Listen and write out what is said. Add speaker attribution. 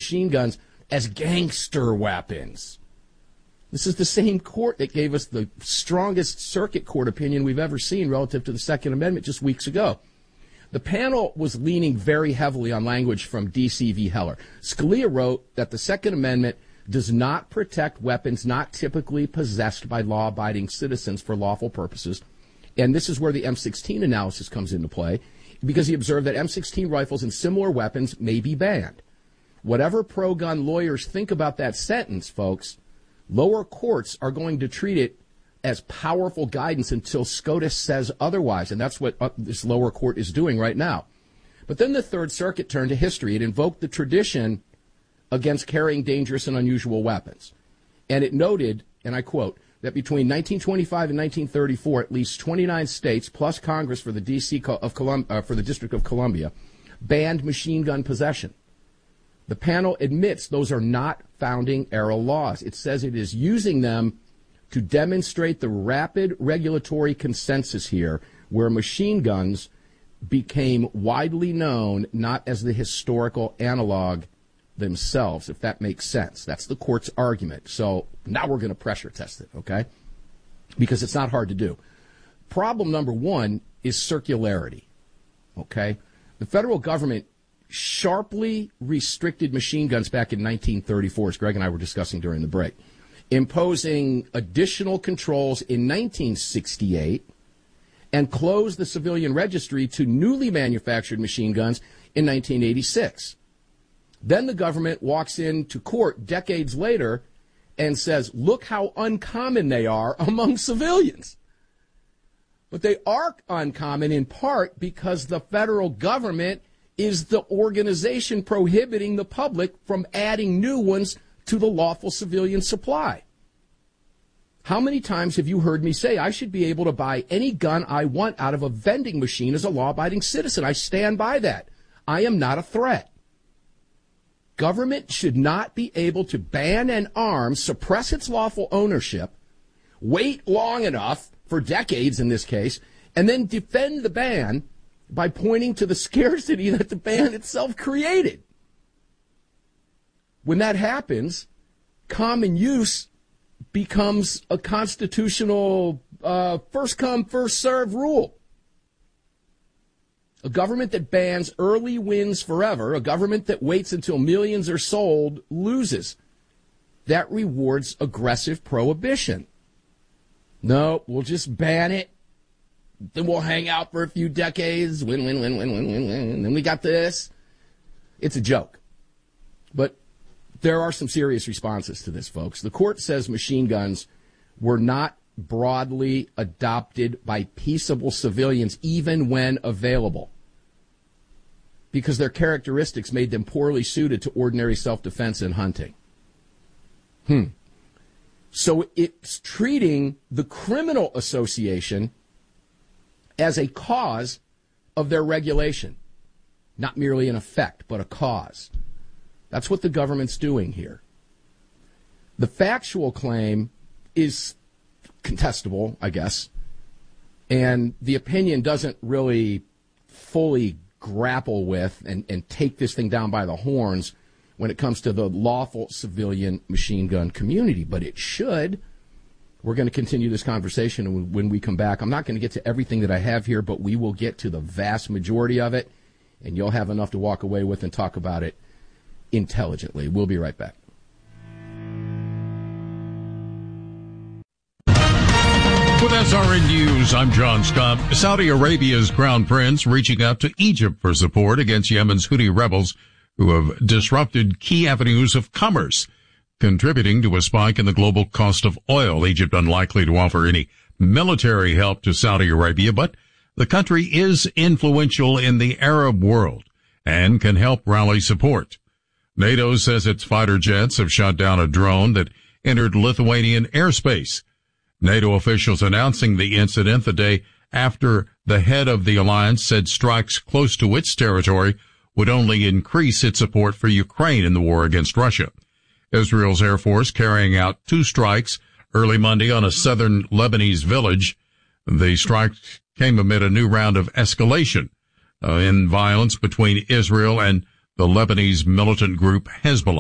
Speaker 1: machine guns as gangster weapons. This is the same court that gave us the strongest circuit court opinion we've ever seen relative to the Second Amendment just weeks ago. The panel was leaning very heavily on language from D.C. v. Heller. Scalia wrote that the Second Amendment does not protect weapons not typically possessed by law-abiding citizens for lawful purposes. And this is where the M16 analysis comes into play, because he observed that M16 rifles and similar weapons may be banned. Whatever pro-gun lawyers think about that sentence, folks, lower courts are going to treat it as powerful guidance until SCOTUS says otherwise, and that's what this lower court is doing right now. But then the Third Circuit turned to history. It invoked the tradition against carrying dangerous and unusual weapons. And it noted, and I quote, that between 1925 and 1934, at least 29 states plus Congress for the for the District of Columbia banned machine gun possession. The panel admits those are not founding-era laws. It says it is using them to demonstrate the rapid regulatory consensus here, where machine guns became widely known not as the historical analog themselves, if that makes sense. That's the court's argument. So now we're going to pressure test it, okay? Because it's not hard to do. Problem number one is circularity, okay? The federal government sharply restricted machine guns back in 1934, as Greg and I were discussing during the break, imposing additional controls in 1968 and closed the civilian registry to newly manufactured machine guns in 1986. Then the government walks into court decades later and says, look how uncommon they are among civilians. But they are uncommon in part because the federal government is the organization prohibiting the public from adding new ones to the lawful civilian supply. How many times have you heard me say I should be able to buy any gun I want out of a vending machine as a law-abiding citizen? I stand by that. I am not a threat. Government should not be able to ban an arm, suppress its lawful ownership, wait long enough, for decades in this case, and then defend the ban by pointing to the scarcity that the ban itself created. When that happens, common use becomes a constitutional first come, first served rule. A government that bans early wins forever. A government that waits until millions are sold loses. That rewards aggressive prohibition. No, we'll just ban it. Then we'll hang out for a few decades. Win, win, win, win, win, win, win. And then we got this. It's a joke. But there are some serious responses to this, folks. The court says machine guns were not broadly adopted by peaceable civilians, even when available, because their characteristics made them poorly suited to ordinary self-defense and hunting. So it's treating the criminal association as a cause of their regulation, not merely an effect, but a cause. That's what the government's doing here. The factual claim is contestable, I guess, and the opinion doesn't really fully grapple with and take this thing down by the horns when it comes to the lawful civilian machine gun community, but it should. We're going to continue this conversation, and when we come back, I'm not going to get to everything that I have here, but we will get to the vast majority of it, and you'll have enough to walk away with and talk about it intelligently. We'll be right back.
Speaker 2: With SRN News, I'm John Scott. Saudi Arabia's crown prince reaching out to Egypt for support against Yemen's Houthi rebels who have disrupted key avenues of commerce, contributing to a spike in the global cost of oil. Egypt unlikely to offer any military help to Saudi Arabia, but the country is influential in the Arab world and can help rally support. NATO says its fighter jets have shot down a drone that entered Lithuanian airspace. NATO officials announcing the incident the day after the head of the alliance said strikes close to its territory would only increase its support for Ukraine in the war against Russia. Israel's Air Force carrying out 2 strikes early Monday on a southern Lebanese village. The strike came amid a new round of escalation in violence between Israel and the Lebanese militant group Hezbollah.